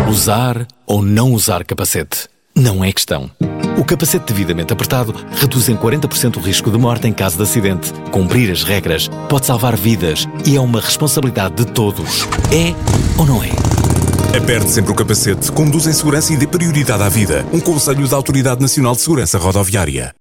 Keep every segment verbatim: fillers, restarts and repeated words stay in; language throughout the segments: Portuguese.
Usar ou não usar capacete? Não é questão. O capacete devidamente apertado reduz em quarenta por cento o risco de morte em caso de acidente. Cumprir as regras pode salvar vidas e é uma responsabilidade de todos. É ou não é? Aperte sempre o capacete, conduz em segurança e dê prioridade à vida. Um conselho da Autoridade Nacional de Segurança Rodoviária.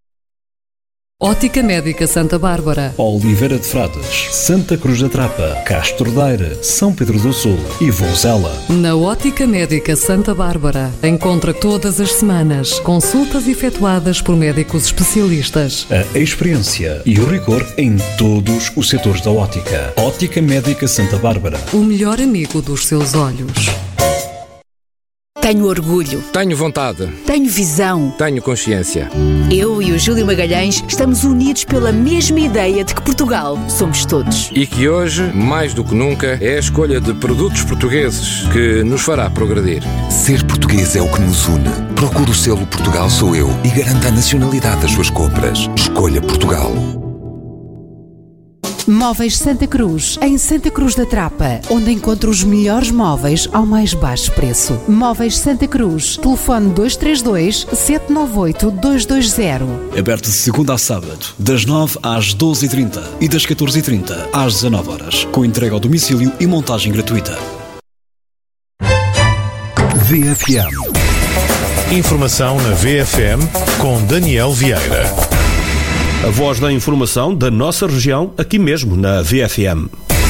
Ótica Médica Santa Bárbara, Oliveira de Frades, Santa Cruz da Trapa, Castro Daire, São Pedro do Sul e Vozela. Na Ótica Médica Santa Bárbara, encontra todas as semanas consultas efetuadas por médicos especialistas. A experiência e o rigor em todos os setores da ótica. Ótica Médica Santa Bárbara, o melhor amigo dos seus olhos. Tenho orgulho. Tenho vontade. Tenho visão. Tenho consciência. Eu e o Júlio Magalhães estamos unidos pela mesma ideia de que Portugal somos todos. E que hoje, mais do que nunca, é a escolha de produtos portugueses que nos fará progredir. Ser português é o que nos une. Procure o selo Portugal Sou Eu e garanta a nacionalidade das suas compras. Escolha Portugal. Móveis Santa Cruz, em Santa Cruz da Trapa, onde encontra os melhores móveis ao mais baixo preço. Móveis Santa Cruz, telefone dois três dois, sete nove oito, dois dois zero. aberto de segunda a sábado, das nove às doze e trinta e das catorze e trinta às dezanove horas, com entrega ao domicílio e montagem gratuita. V F M. Informação na V F M com Daniel Vieira. A voz da informação da nossa região, aqui mesmo na V F M.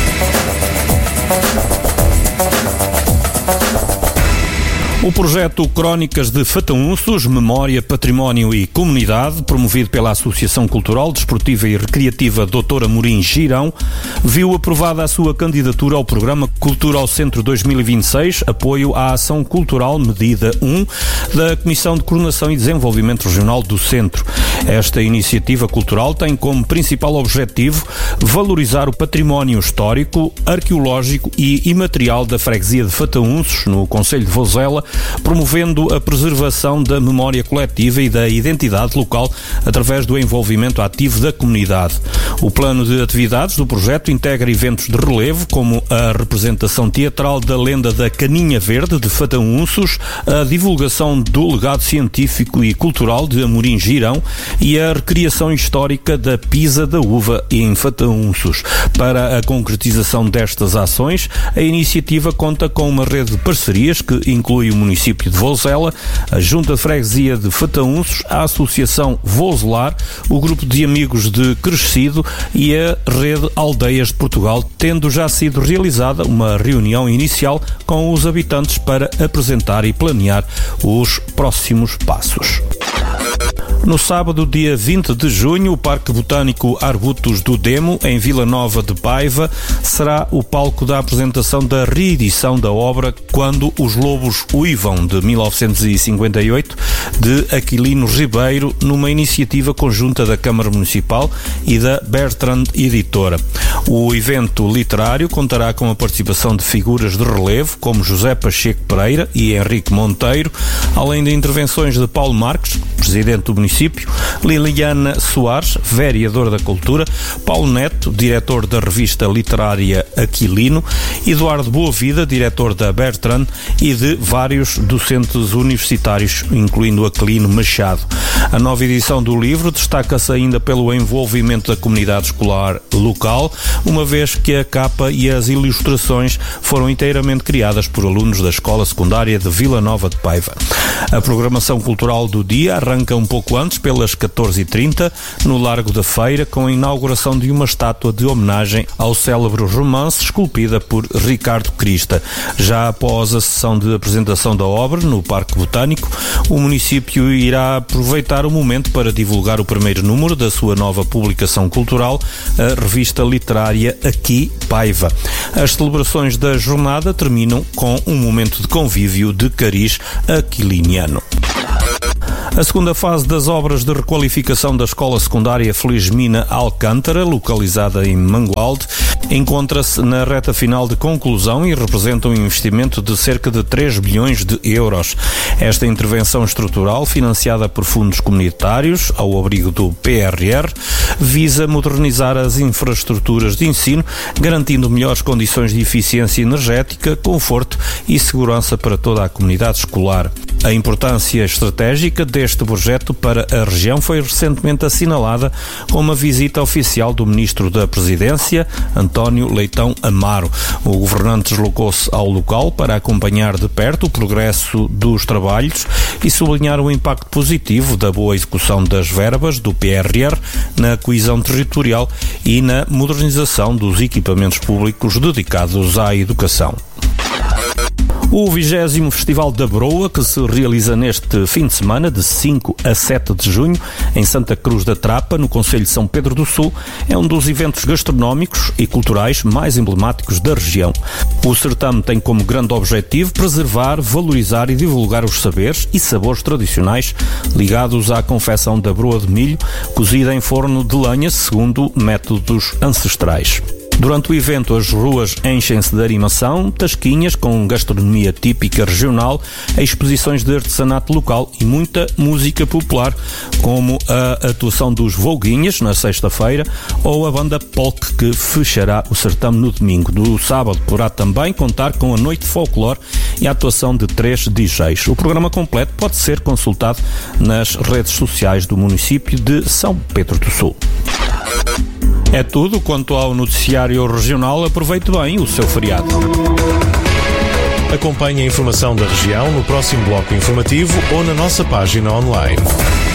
O projeto Crónicas de Fataúnços, Memória, Património e Comunidade, promovido pela Associação Cultural, Desportiva e Recreativa doutor Amorim Girão, viu aprovada a sua candidatura ao Programa Cultural Centro dois mil e vinte e seis, apoio à ação cultural medida um, da Comissão de Coordenação e Desenvolvimento Regional do Centro. Esta iniciativa cultural tem como principal objetivo valorizar o património histórico, arqueológico e imaterial da freguesia de Fataúnços, no concelho de Vozela, promovendo a preservação da memória coletiva e da identidade local através do envolvimento ativo da comunidade. O plano de atividades do projeto integra eventos de relevo, como a representação teatral da lenda da Caninha Verde de Fataúnços, a divulgação do legado científico e cultural de Amorim Girão e a recriação histórica da Pisa da Uva em Fataúnços. Para a concretização destas ações, a iniciativa conta com uma rede de parcerias que inclui o município de Vozela, a Junta de Freguesia de Fataúnços, a Associação Vozelar, o Grupo de Amigos de Crescido e a Rede Aldeias de Portugal, tendo já sido realizada uma reunião inicial com os habitantes para apresentar e planear os próximos passos. No sábado, dia vinte de junho, o Parque Botânico Arbutos do Demo, em Vila Nova de Paiva, será o palco da apresentação da reedição da obra Quando os Lobos Uivam, de mil novecentos e cinquenta e oito, de Aquilino Ribeiro, numa iniciativa conjunta da Câmara Municipal e da Bertrand Editora. O evento literário contará com a participação de figuras de relevo, como José Pacheco Pereira e Henrique Monteiro, além de intervenções de Paulo Marques, presidente do município, Liliana Soares, vereadora da Cultura, Paulo Neto, diretor da revista literária Aquilino, Eduardo Boavida, diretor da Bertrand, e de vários docentes universitários, incluindo Aquilino Machado. A nova edição do livro destaca-se ainda pelo envolvimento da comunidade escolar local, uma vez que a capa e as ilustrações foram inteiramente criadas por alunos da Escola Secundária de Vila Nova de Paiva. A programação cultural do dia arranca um pouco antes, pelas catorze e trinta, no Largo da Feira, com a inauguração de uma estátua de homenagem ao célebre romance esculpida por Ricardo Crista. Já após a sessão de apresentação da obra no Parque Botânico, o município irá aproveitar o momento para divulgar o primeiro número da sua nova publicação cultural, a revista literária Aqui Paiva. As celebrações da jornada terminam com um momento de convívio de cariz aquiliniano. A segunda fase das obras de requalificação da Escola Secundária Felizmina Alcântara, localizada em Mangualde, encontra-se na reta final de conclusão e representa um investimento de cerca de três bilhões de euros. Esta intervenção estrutural, financiada por fundos comunitários, ao abrigo do P R R, visa modernizar as infraestruturas de ensino, garantindo melhores condições de eficiência energética, conforto e segurança para toda a comunidade escolar. A importância estratégica deste projeto para a região foi recentemente assinalada com uma visita oficial do Ministro da Presidência, António Leitão Amaro. O governante deslocou-se ao local para acompanhar de perto o progresso dos trabalhos e sublinhar o impacto positivo da boa execução das verbas do P R R na coesão territorial e na modernização dos equipamentos públicos dedicados à educação. O vigésimo Festival da Broa, que se realiza neste fim de semana, de cinco a sete de junho, em Santa Cruz da Trapa, no concelho de São Pedro do Sul, é um dos eventos gastronómicos e culturais mais emblemáticos da região. O certame tem como grande objetivo preservar, valorizar e divulgar os saberes e sabores tradicionais ligados à confecção da broa de milho, cozida em forno de lenha segundo métodos ancestrais. Durante o evento, as ruas enchem-se de animação, tasquinhas com gastronomia típica regional, exposições de artesanato local e muita música popular, como a atuação dos Volguinhas na sexta-feira ou a banda Polk, que fechará o certame no domingo. No sábado poderá também contar com a noite de folclore e a atuação de três D Js. O programa completo pode ser consultado nas redes sociais do município de São Pedro do Sul. É tudo quanto ao noticiário regional. Aproveite bem o seu feriado. Acompanhe a informação da região no próximo bloco informativo ou na nossa página online.